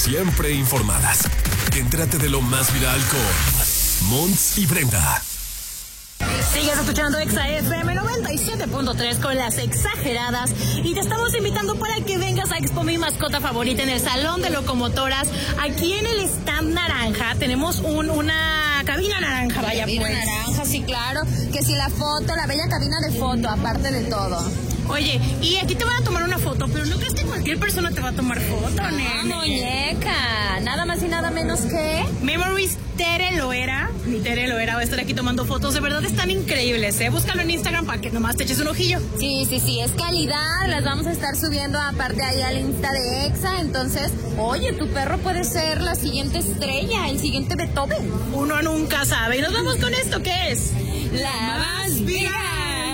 siempre informadas. Entérate de lo más viral con Mons y Brenda. Sigues escuchando Exa FM 97.3 con las exageradas y te estamos invitando para que vengas a Expo Mi Mascota Favorita en el Salón de Locomotoras. Aquí en el stand naranja tenemos una cabina naranja, vaya cabina pues. naranja, sí, claro. Que si la foto, la bella cabina de foto, aparte de todo. Oye, y aquí te van a tomar una foto, pero ¿no crees que cualquier persona te va a tomar foto, nene? Muñeca, nada más y nada menos que... Memories Tere Loera, mi Tere Loera va a estar aquí tomando fotos, de verdad están increíbles, búscalo en Instagram para que nomás te eches un ojillo. Sí, es calidad, las vamos a estar subiendo aparte ahí al Insta de Exa, entonces, oye, tu perro puede ser la siguiente estrella, el siguiente Beethoven. Uno nunca sabe, y nos vamos con esto, ¿qué es? La más viral.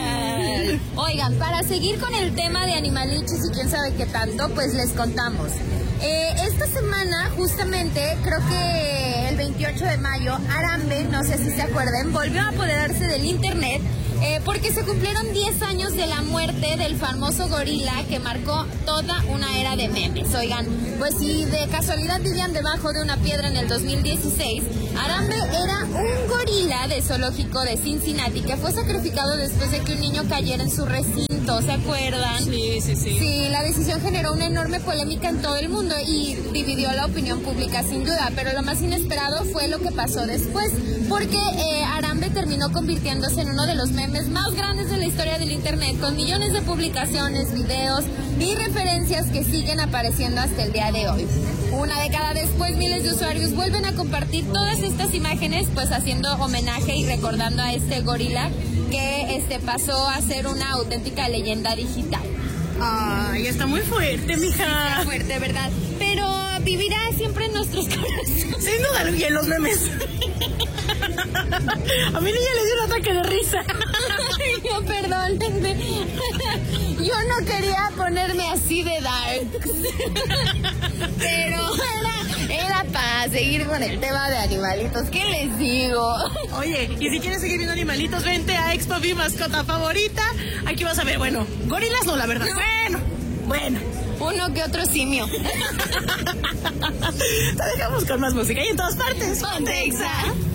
Oigan, para seguir con el tema de animaliches y quién sabe qué tanto, pues les contamos. Esta semana, justamente, creo que el 28 de mayo, Harambe, no sé si se acuerden, volvió a apoderarse del internet porque se cumplieron 10 años de la muerte del famoso gorila que marcó toda una era de memes. Oigan, pues si de casualidad vivían debajo de una piedra en el 2016, Harambe era un gorila de zoológico de Cincinnati que fue sacrificado después de que un niño cayera en su recinto, ¿se acuerdan? Sí. Sí, la decisión generó una enorme polémica en todo el mundo y dividió la opinión pública sin duda, pero lo más inesperado fue lo que pasó después, porque Harambe terminó convirtiéndose en uno de los memes más grandes de la historia del internet, con millones de publicaciones, videos y referencias que siguen apareciendo hasta el día de hoy. Una década después, miles de usuarios vuelven a compartir todas estas imágenes, pues haciendo homenaje y recordando a este gorila que pasó a ser una auténtica leyenda digital. Ay, está muy fuerte, mija. Está fuerte, ¿verdad? Pero vivirá siempre en nuestros corazones. Sin duda, y en los memes. A mi niña le dio un ataque de risa. Ay, no, perdónenme. Yo no quería ponerme así de dark. Pero era para seguir con el tema de animalitos. ¿Qué les digo? Oye, y si quieres seguir viendo animalitos, vente a Expo Mi Mascota Favorita. Aquí vas a ver, bueno, gorilas no, la verdad. No. Bueno. Uno que otro simio. Te dejamos con más música y en todas partes. Ponte Exa.